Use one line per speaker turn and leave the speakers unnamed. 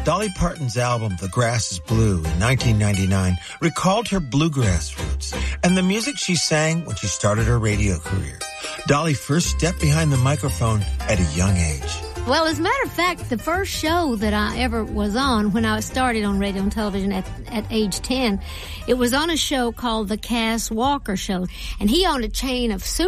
Dolly Parton's album, The Grass is Blue, in 1999, recalled her bluegrass roots and the music she sang when she started her radio career. Dolly first stepped behind the microphone at a young age.
Well, as a matter of fact, the first show that I ever was on when I started on radio and television at age 10, it was on a show called The Cass Walker Show. And he owned a chain of